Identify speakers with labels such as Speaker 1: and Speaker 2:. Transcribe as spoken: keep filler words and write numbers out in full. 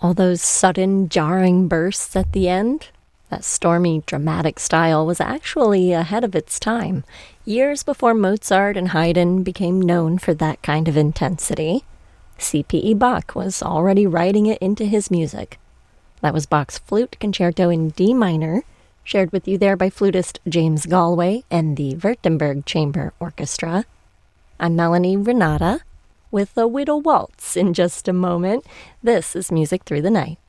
Speaker 1: All those sudden, jarring bursts at the end? That stormy, dramatic style was actually ahead of its time, years before Mozart and Haydn became known for that kind of intensity. C P E Bach was already writing it into his music. That was Bach's Flute Concerto in D minor, shared with you there by flutist James Galway and the Württemberg Chamber Orchestra. I'm Melanie Renata, with a Widow Waltz in just a moment. This is Music Through the Night.